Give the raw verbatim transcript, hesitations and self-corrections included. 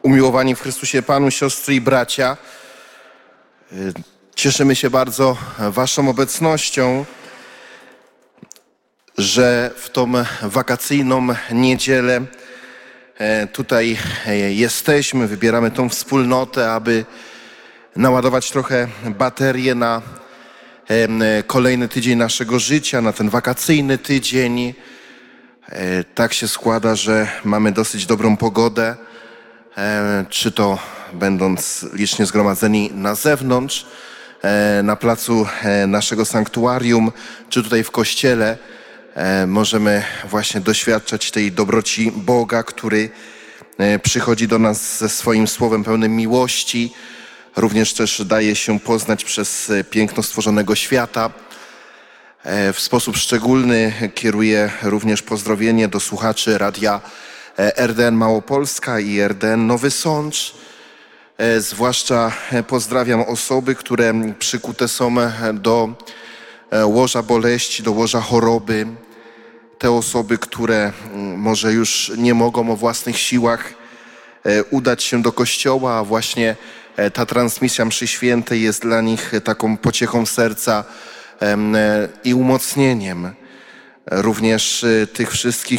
Umiłowani w Chrystusie Panu, siostry i bracia, cieszymy się bardzo Waszą obecnością, że w tą wakacyjną niedzielę tutaj jesteśmy, wybieramy tą wspólnotę, aby naładować trochę baterię na kolejny tydzień naszego życia, na ten wakacyjny tydzień. Tak się składa, że mamy dosyć dobrą pogodę, czy to będąc licznie zgromadzeni na zewnątrz, na placu naszego sanktuarium, czy tutaj w kościele, możemy właśnie doświadczać tej dobroci Boga, który przychodzi do nas ze swoim słowem pełnym miłości. Również też daje się poznać przez piękno stworzonego świata. W sposób szczególny kieruję również pozdrowienie do słuchaczy radia R D N Małopolska i R D N Nowy Sącz. Zwłaszcza pozdrawiam osoby, które przykute są do łoża boleści, do łoża choroby. Te osoby, które może już nie mogą o własnych siłach udać się do kościoła, a właśnie ta transmisja mszy świętej jest dla nich taką pociechą serca i umocnieniem. Również tych wszystkich,